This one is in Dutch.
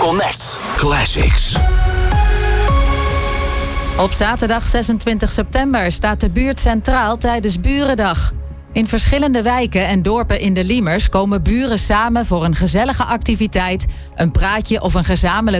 Connect Classics. Op zaterdag 26 september staat de buurt centraal tijdens Burendag. In verschillende wijken en dorpen in de Liemers komen buren samen voor een gezellige activiteit, een praatje of een gezamenlijk